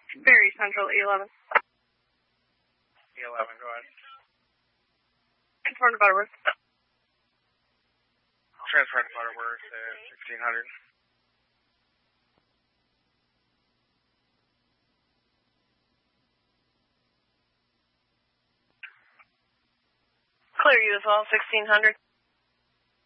Very Central, E11. E11, go ahead. Confirm to Butterworth. Transfer to Butterworth at 1600. Clear you as well, 1600.